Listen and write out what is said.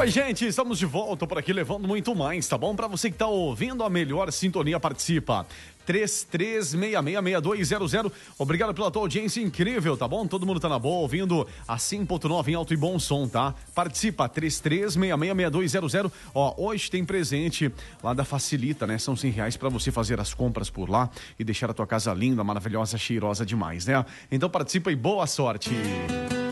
Oi, gente, estamos de volta por aqui levando muito mais, tá bom? Pra você que tá ouvindo a melhor sintonia, participa. 33666200. Obrigado pela tua audiência incrível, tá bom? Todo mundo tá na boa, ouvindo a 100.9 em alto e bom som, tá? Participa, 33666200. Ó, hoje tem presente lá da Facilita, né? São R$100 pra você fazer as compras por lá e deixar a tua casa linda, maravilhosa, cheirosa demais, né? Então participa e boa sorte!